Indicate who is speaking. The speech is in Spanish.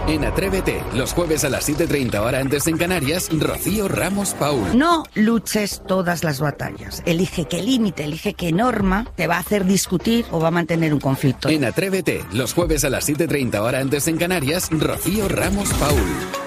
Speaker 1: En Atrévete, los jueves a las 7:30 hora antes en Canarias, Rocío Ramos Paul.
Speaker 2: No luches todas las batallas. Elige qué límite, elige qué norma te va a hacer discutir o va a mantener un conflicto.
Speaker 1: En Atrévete, los jueves a las 7:30 hora antes en Canarias, Rocío Ramos Paul.